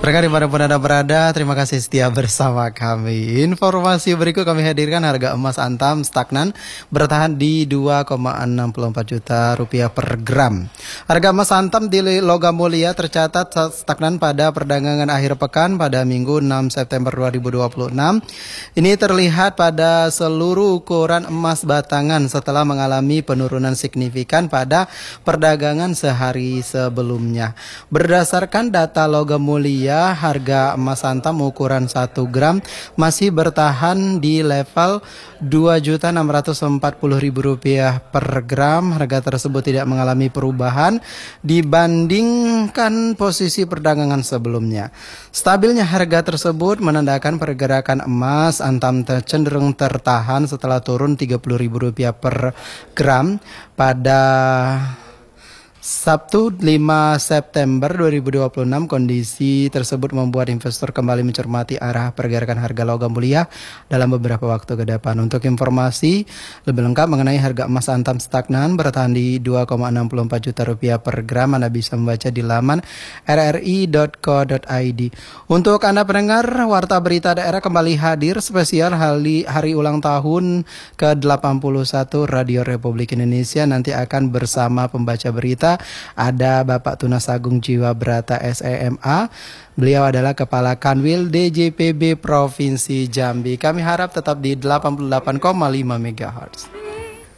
Berkah dimanapun Anda berada, terima kasih setia bersama kami. Informasi berikut kami hadirkan harga emas Antam stagnan bertahan di 2,64 juta rupiah per gram. Harga emas Antam di logam mulia tercatat stagnan pada perdagangan akhir pekan pada Minggu 6 September 2026. Ini terlihat pada seluruh ukuran emas batangan setelah mengalami penurunan signifikan pada perdagangan sehari sebelumnya. Berdasarkan data logam mulia, harga emas Antam ukuran 1 gram masih bertahan di level Rp2.640.000 per gram. Harga tersebut tidak mengalami perubahan dibandingkan posisi perdagangan sebelumnya. Stabilnya harga tersebut menandakan pergerakan emas Antam cenderung tertahan setelah turun Rp30.000 per gram pada Sabtu 5 September 2026. Kondisi tersebut membuat investor kembali mencermati arah pergerakan harga logam mulia dalam beberapa waktu ke depan. Untuk informasi lebih lengkap mengenai harga emas Antam stagnan bertahan di 2,64 juta rupiah per gram, Anda bisa membaca di laman rri.co.id. Untuk Anda pendengar, Warta Berita Daerah kembali hadir spesial hari ulang tahun ke-81 Radio Republik Indonesia. Nanti akan bersama pembaca berita ada Bapak Tunas Agung Jiwa Brata SEMA. Beliau adalah Kepala Kanwil DJPB Provinsi Jambi. Kami harap tetap di 88,5 MHz.